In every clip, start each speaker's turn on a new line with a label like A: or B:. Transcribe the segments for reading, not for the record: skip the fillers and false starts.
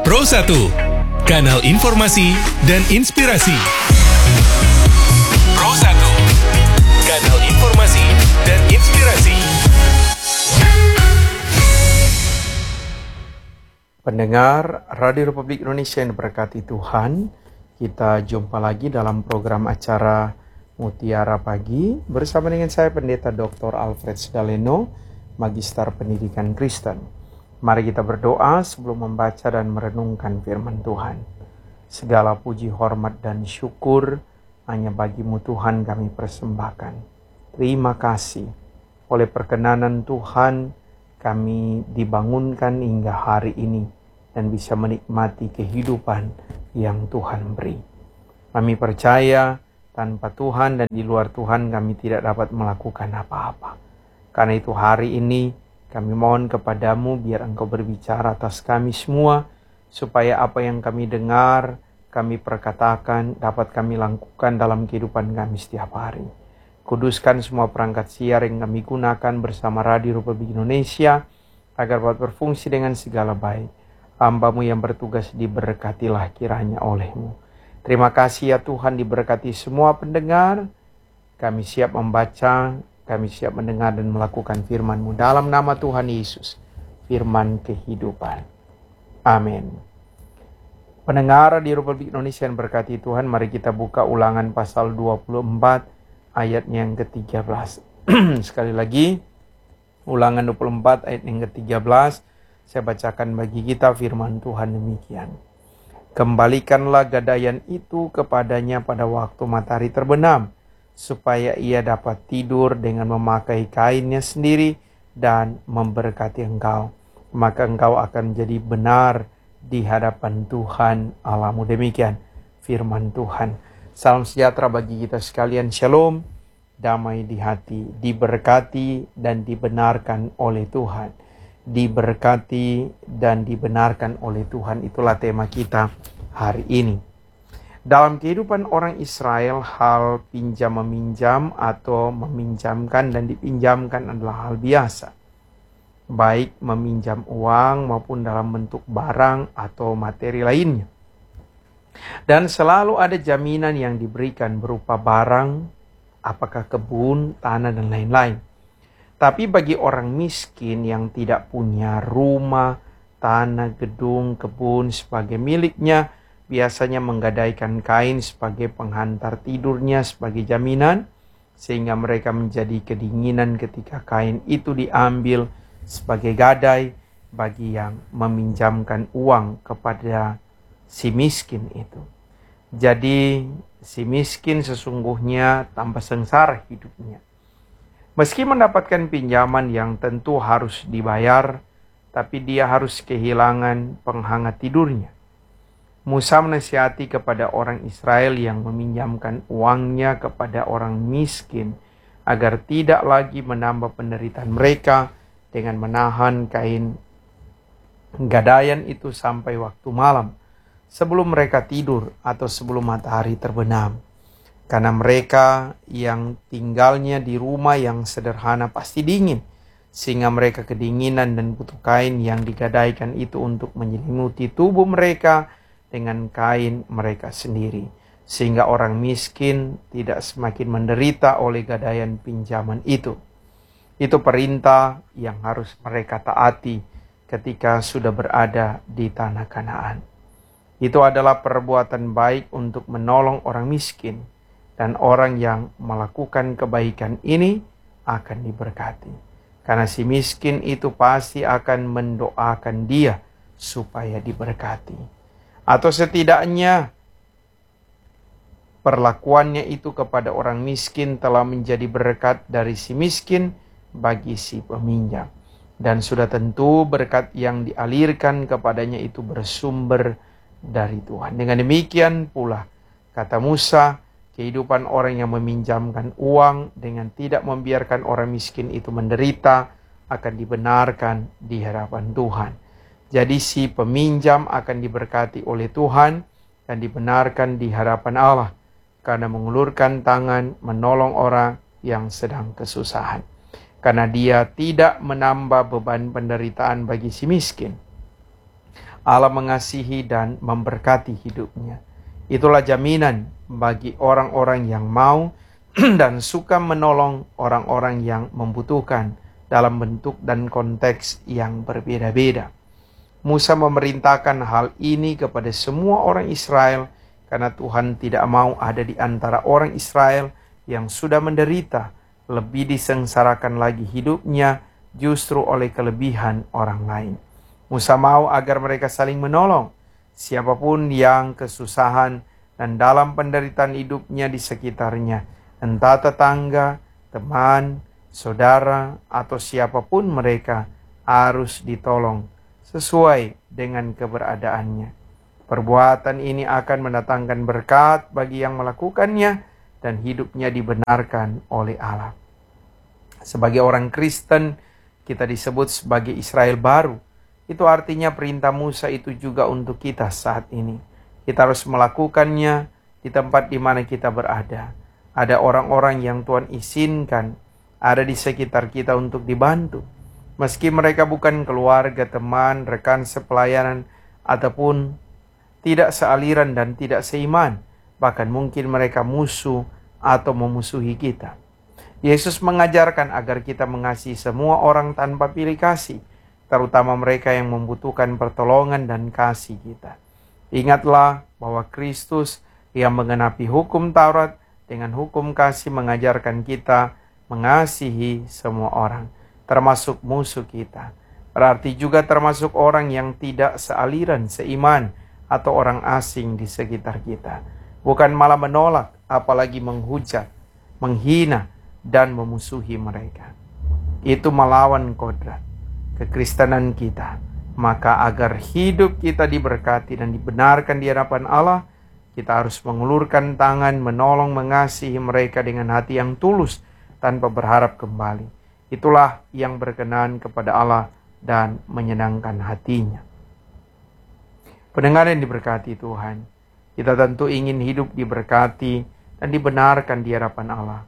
A: Pro 1, kanal informasi dan inspirasi. Pro 1, kanal informasi dan inspirasi.
B: Pendengar Radio Republik Indonesia yang diberkati Tuhan, kita jumpa lagi dalam program acara Mutiara Pagi bersama dengan saya Pendeta Dr. Alfred Sdaleno, Magister Pendidikan Kristen. Mari kita berdoa sebelum membaca dan merenungkan firman Tuhan. Segala puji, hormat, dan syukur hanya bagi-Mu Tuhan kami persembahkan. Terima kasih oleh perkenanan Tuhan kami dibangunkan hingga hari ini dan bisa menikmati kehidupan yang Tuhan beri. Kami percaya tanpa Tuhan dan di luar Tuhan kami tidak dapat melakukan apa-apa. Karena itu hari ini kami mohon kepadamu biar Engkau berbicara atas kami semua, supaya apa yang kami dengar, kami perkatakan, dapat kami lakukan dalam kehidupan kami setiap hari. Kuduskan semua perangkat siar yang kami gunakan bersama Radio Republik Indonesia, agar dapat berfungsi dengan segala baik. Hamba-Mu yang bertugas diberkatilah kiranya oleh-Mu. Terima kasih ya Tuhan, diberkati semua pendengar. Kami siap membaca, kami siap mendengar dan melakukan firman-Mu dalam nama Tuhan Yesus, firman kehidupan. Amin. Pendengar di Republik Indonesia yang berkati Tuhan, mari kita buka Ulangan pasal 24 ayatnya yang ke-13. Sekali lagi, Ulangan 24 ayat yang ke-13, saya bacakan bagi kita firman Tuhan demikian. Kembalikanlah gadaian itu kepadanya pada waktu matahari terbenam, supaya ia dapat tidur dengan memakai kainnya sendiri dan memberkati engkau. Maka engkau akan menjadi benar di hadapan Tuhan Allahmu. Demikian firman Tuhan. Salam sejahtera bagi kita sekalian. Shalom, damai di hati, diberkati dan dibenarkan oleh Tuhan. Diberkati dan dibenarkan oleh Tuhan, itulah tema kita hari ini. Dalam kehidupan orang Israel, hal pinjam-meminjam atau meminjamkan dan dipinjamkan adalah hal biasa. Baik meminjam uang maupun dalam bentuk barang atau materi lainnya. Dan selalu ada jaminan yang diberikan berupa barang, apakah kebun, tanah, dan lain-lain. Tapi bagi orang miskin yang tidak punya rumah, tanah, gedung, kebun sebagai miliknya, biasanya menggadaikan kain sebagai penghantar tidurnya sebagai jaminan, sehingga mereka menjadi kedinginan ketika kain itu diambil sebagai gadai bagi yang meminjamkan uang kepada si miskin itu. Jadi si miskin sesungguhnya tambah sengsara hidupnya. Meski mendapatkan pinjaman yang tentu harus dibayar, tapi dia harus kehilangan penghangat tidurnya. Musa menasihati kepada orang Israel yang meminjamkan uangnya kepada orang miskin agar tidak lagi menambah penderitaan mereka dengan menahan kain gadaian itu sampai waktu malam sebelum mereka tidur atau sebelum matahari terbenam. Karena mereka yang tinggalnya di rumah yang sederhana pasti dingin, sehingga mereka kedinginan dan butuh kain yang digadaikan itu untuk menyelimuti tubuh mereka dengan kain mereka sendiri, sehingga orang miskin tidak semakin menderita oleh gadaian pinjaman itu. Itu perintah yang harus mereka taati ketika sudah berada di tanah Kanaan. Itu adalah perbuatan baik untuk menolong orang miskin, dan orang yang melakukan kebaikan ini akan diberkati. Karena si miskin itu pasti akan mendoakan dia supaya diberkati. Atau setidaknya perlakuannya itu kepada orang miskin telah menjadi berkat dari si miskin bagi si peminjam. Dan sudah tentu berkat yang dialirkan kepadanya itu bersumber dari Tuhan. Dengan demikian pula, kata Musa, kehidupan orang yang meminjamkan uang dengan tidak membiarkan orang miskin itu menderita akan dibenarkan di hadapan Tuhan. Jadi si peminjam akan diberkati oleh Tuhan dan dibenarkan di hadapan Allah karena mengulurkan tangan menolong orang yang sedang kesusahan. Karena dia tidak menambah beban penderitaan bagi si miskin. Allah mengasihi dan memberkati hidupnya. Itulah jaminan bagi orang-orang yang mau dan suka menolong orang-orang yang membutuhkan dalam bentuk dan konteks yang berbeda-beda. Musa memerintahkan hal ini kepada semua orang Israel karena Tuhan tidak mau ada di antara orang Israel yang sudah menderita, lebih disengsarakan lagi hidupnya justru oleh kelebihan orang lain. Musa mau agar mereka saling menolong. Siapapun yang kesusahan dan dalam penderitaan hidupnya di sekitarnya, entah tetangga, teman, saudara, atau siapapun mereka, harus ditolong sesuai dengan keberadaannya. Perbuatan ini akan mendatangkan berkat bagi yang melakukannya dan hidupnya dibenarkan oleh Allah. Sebagai orang Kristen, kita disebut sebagai Israel baru. Itu artinya perintah Musa itu juga untuk kita saat ini. Kita harus melakukannya di tempat di mana kita berada. Ada orang-orang yang Tuhan izinkan ada di sekitar kita untuk dibantu. Meski mereka bukan keluarga, teman, rekan sepelayanan, ataupun tidak sealiran dan tidak seiman. Bahkan mungkin mereka musuh atau memusuhi kita. Yesus mengajarkan agar kita mengasihi semua orang tanpa pilih kasih, terutama mereka yang membutuhkan pertolongan dan kasih kita. Ingatlah bahwa Kristus yang menggenapi hukum Taurat dengan hukum kasih mengajarkan kita mengasihi semua orang, termasuk musuh kita. Berarti juga termasuk orang yang tidak sealiran, seiman, atau orang asing di sekitar kita. Bukan malah menolak, apalagi menghujat, menghina, dan memusuhi mereka. Itu melawan kodrat kekristenan kita. Maka agar hidup kita diberkati dan dibenarkan di hadapan Allah, kita harus mengulurkan tangan, menolong, mengasihi mereka dengan hati yang tulus, tanpa berharap kembali. Itulah yang berkenan kepada Allah dan menyenangkan hatinya. Pendengar yang diberkati Tuhan, kita tentu ingin hidup diberkati dan dibenarkan di hadapan Allah.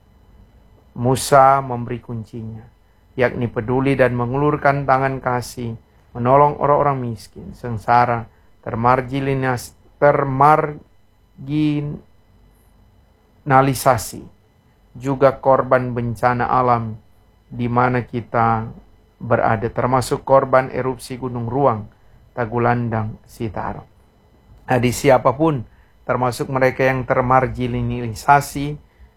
B: Musa memberi kuncinya, yakni peduli dan mengulurkan tangan kasih, menolong orang-orang miskin, sengsara, termarginalisasi, juga korban bencana alam di mana kita berada, termasuk korban erupsi Gunung Ruang, Tagulandang, Sitaro. Di siapapun, termasuk mereka yang termarginalisasi,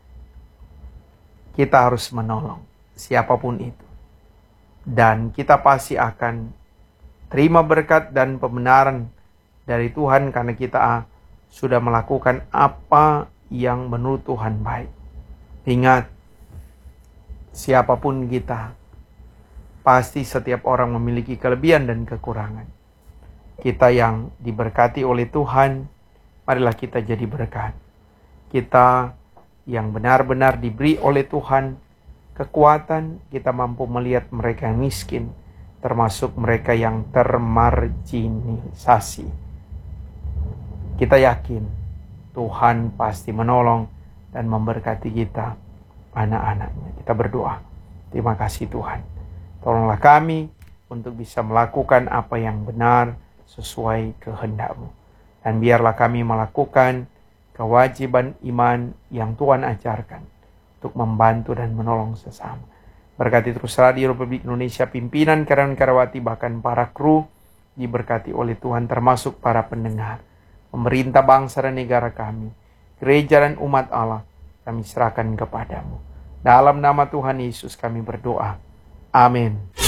B: kita harus menolong siapapun itu. Dan kita pasti akan terima berkat dan pembenaran dari Tuhan karena kita sudah melakukan apa yang menurut Tuhan baik. Ingat, siapapun kita, pasti setiap orang memiliki kelebihan dan kekurangan. Kita yang diberkati oleh Tuhan, marilah kita jadi berkat. Kita yang benar-benar diberi oleh Tuhan kekuatan, kita mampu melihat mereka yang miskin, termasuk mereka yang termarginalisasi. Kita yakin Tuhan pasti menolong dan memberkati kita, anak-anaknya. Kita berdoa. Terima kasih Tuhan. Tolonglah kami untuk bisa melakukan apa yang benar sesuai kehendak-Mu. Dan biarlah kami melakukan kewajiban iman yang Tuhan ajarkan untuk membantu dan menolong sesama. Berkati terus Radio Republik Indonesia, pimpinan, karyawan-karyawati, bahkan para kru diberkati oleh Tuhan, termasuk para pendengar. Pemerintah bangsa dan negara kami, gereja dan umat Allah, kami serahkan kepadamu. Dalam nama Tuhan Yesus kami berdoa. Amin.